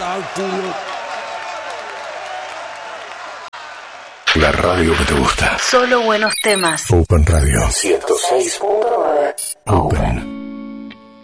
La radio que te gusta. Solo buenos temas. Open Radio 106.9. Open.